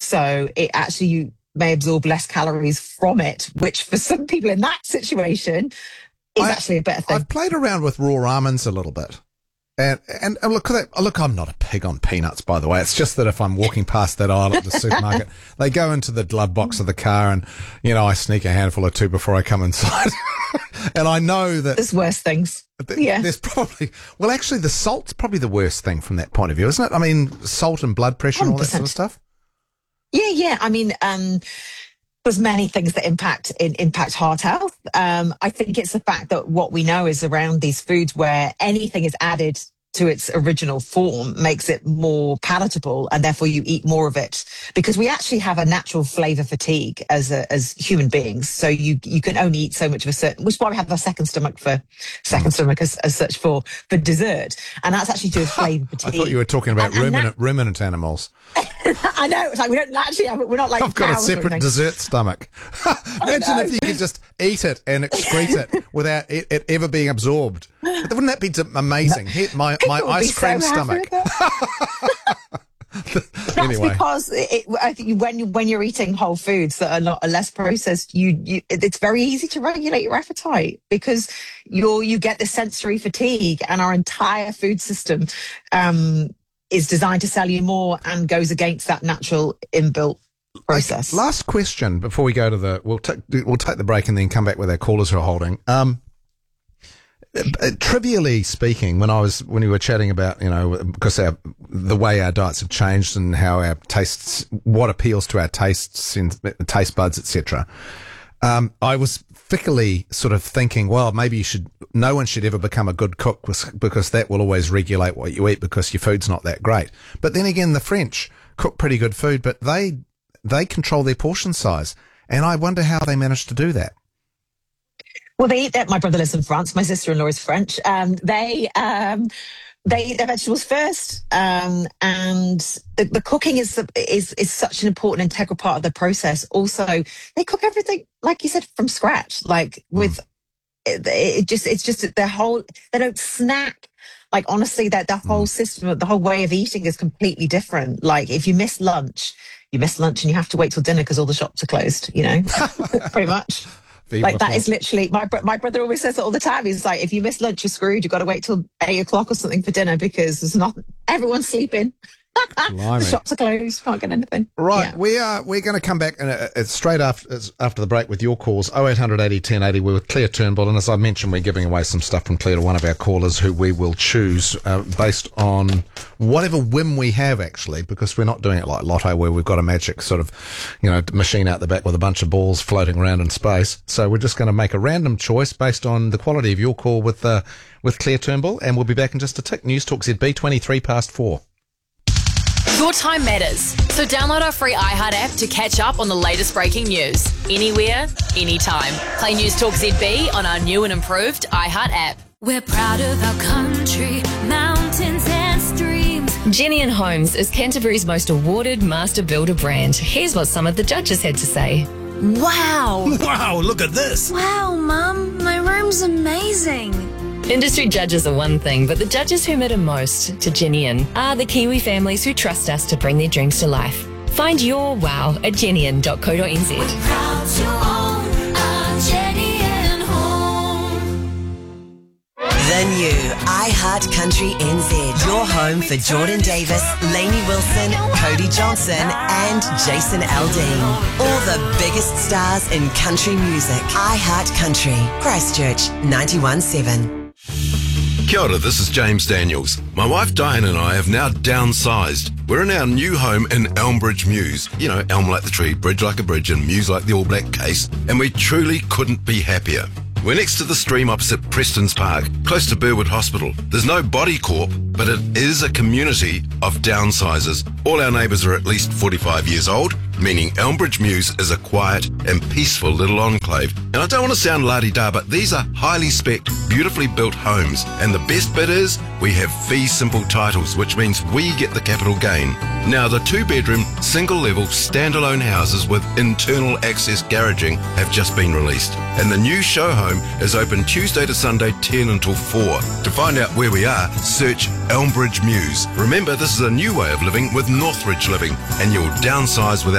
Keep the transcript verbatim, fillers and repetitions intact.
So it actually, you may absorb less calories from it, which for some people in that situation is I, actually a better thing. I've played around with raw almonds a little bit. And, and and look, look, I'm not a pig on peanuts, by the way. It's just that if I'm walking past that aisle at the supermarket, they go into the glove box of the car and, you know, I sneak a handful or two before I come inside. And I know that... There's worse things. Th- yeah. There's probably... Well, actually, the salt's probably the worst thing from that point of view, isn't it? I mean, salt and blood pressure and all that sort of stuff. Yeah, yeah. I mean... um There's many things that impact in, impact heart health. Um, I think it's the fact that what we know is around these foods where anything is added to its original form makes it more palatable, and therefore you eat more of it, because we actually have a natural flavor fatigue as a, as human beings. So you you can only eat so much of a certain, which is why we have our second stomach for second stomach as, as such for for dessert, and that's actually due to flavor fatigue. I thought you were talking about and, ruminant, and that, ruminant animals. I know, it's like we don't actually have, we're not like I've got a separate dessert stomach. Imagine if you could just eat it and excrete it without it, it ever being absorbed. But wouldn't that be amazing? Here, my my ice cream so stomach. That's Anyway. because it, I think when when you're eating whole foods that are not are less processed, you, you it's very easy to regulate your appetite, because you're you get the sensory fatigue, and our entire food system um, is designed to sell you more and goes against that natural inbuilt process. Okay, last question before we go to the we'll take we'll take the break and then come back with our callers who are holding. Um, Uh, trivially speaking, when I was when we were chatting about, you know, because our the way our diets have changed and how our tastes, what appeals to our tastes and taste buds, et cetera. Um, I was fickly sort of thinking, well, maybe you should. No one should ever become a good cook, because that will always regulate what you eat, because your food's not that great. But then again, the French cook pretty good food, but they they control their portion size, and I wonder how they manage to do that. Well, they eat that. My brother lives in France. My sister-in-law is French. Um, they um, they eat their vegetables first, um, and the, the cooking is is is such an important integral part of the process. Also, they cook everything, like you said, from scratch. Like with mm. it, it just it's just their whole. They don't snack. Like honestly, that the whole mm. system, the whole way of eating is completely different. Like if you miss lunch, you miss lunch, and you have to wait till dinner because all the shops are closed. You know, pretty much. Like that is literally my bro- my brother always says it all the time. He's like, if you miss lunch, you're screwed. You've got to wait till eight o'clock or something for dinner, because there's not everyone's sleeping. The shops are closed. Can't get anything. Right, yeah. we are we're going to come back and uh, it's straight after after the break with your calls. oh eight hundred eighty ten eighty. We're with Claire Turnbull, and as I mentioned, we're giving away some stuff from Claire to one of our callers who we will choose uh, based on whatever whim we have, actually, because we're not doing it like Lotto, where we've got a magic sort of, you know, machine out the back with a bunch of balls floating around in space. So we're just going to make a random choice based on the quality of your call with uh, with Claire Turnbull, and we'll be back in just a tick. News Talk Z B, twenty-three past four. Your time matters, so download our free iHeart app to catch up on the latest breaking news. Anywhere, anytime. Play News Talk Z B on our new and improved iHeart app. We're proud of our country, mountains and streams. Jenny and Homes is Canterbury's most awarded master builder brand. Here's what some of the judges had to say. Wow. Wow, look at this. Wow, Mum, my room's amazing. Industry judges are one thing, but the judges who matter most to Jenny and are the Kiwi families who trust us to bring their dreams to life. Find your wow at jenny dot co dot n z. We're proud to own a Jenny and Home. The new iHeart Country N Z. Your home for Jordan Davis, Lainey Wilson, Cody Johnson and Jason Aldean. All the biggest stars in country music. iHeart Country. Christchurch, ninety-one point seven. Kia ora, this is James Daniels. My wife Diane and I have now downsized. We're in our new home in Elmbridge Mews. You know, elm like the tree, bridge like a bridge, and mews like the All Black case. And we truly couldn't be happier. We're next to the stream opposite Preston's Park, close to Burwood Hospital. There's no body corp, but it is a community of downsizers. All our neighbours are at least forty-five years old, meaning Elmbridge Mews is a quiet and peaceful little enclave. And I don't want to sound la-di-da, but these are highly specced, beautifully built homes. And the best bit is, we have fee simple titles, which means we get the capital gain. Now, the two-bedroom, single-level, standalone houses with internal access garaging have just been released. And the new show home is open Tuesday to Sunday, ten until four. To find out where we are, search Elmbridge Mews. Remember, this is a new way of living with Northridge Living, and you'll downsize without